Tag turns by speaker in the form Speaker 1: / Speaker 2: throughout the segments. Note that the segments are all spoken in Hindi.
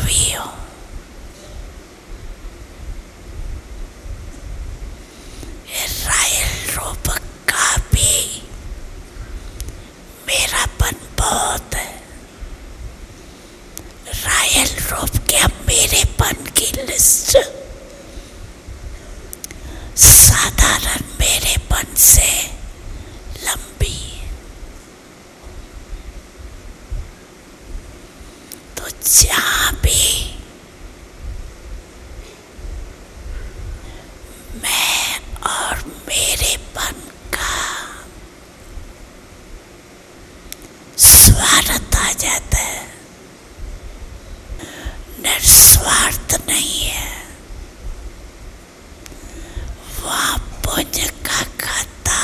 Speaker 1: कवि हूं। रायल रूप का भी मेरापन बहुत है। रायल रूप के मेरेपन की लिस्ट साधारण मेरेपन से लंबी है। तो जहां भी मैं और मेरेपन का स्वार्थ आ जाता है, निस्वार्थ नहीं है, वहां पुण्य का खाता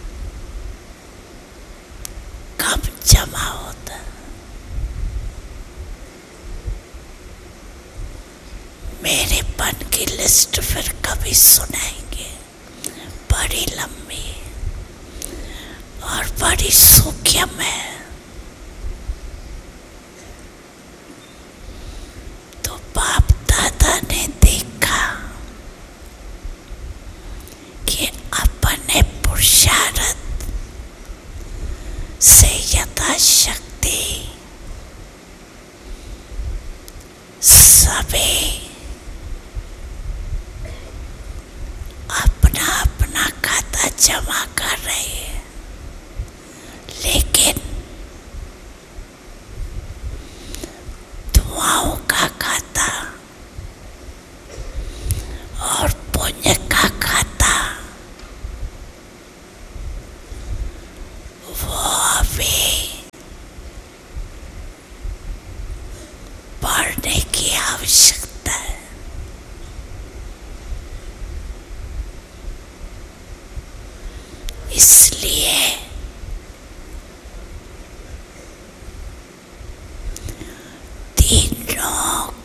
Speaker 1: कब जमा होता है। मेरेपन की लिस्ट फिर कभी सुनाएंगे, बड़ी लंबी और बड़ी सूक्ष्म है। तो बाप दादा ने देखा कि अपने पुरुषार्थ से यथाशक्ति सभी अपना अपना खाता जमा कर रहे हैं, लेकिन दुआओं का खाता और पुण्य का खाता वो अभी पढ़ने की आवश्यकता है। इसलिए तीनों